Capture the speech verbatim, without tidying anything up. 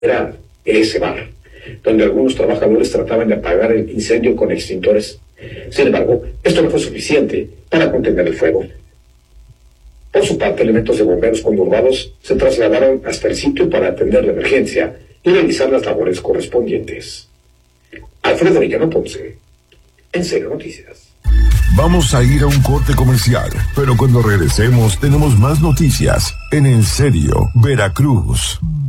era ese bar, donde algunos trabajadores trataban de apagar el incendio con extintores. Sin embargo, esto no fue suficiente para contener el fuego. Por su parte, elementos de bomberos conurbados se trasladaron hasta el sitio para atender la emergencia y realizar las labores correspondientes. Alfredo Villano Ponce, En Serio Noticias. Vamos a ir a un corte comercial, pero cuando regresemos tenemos más noticias en En Serio Veracruz.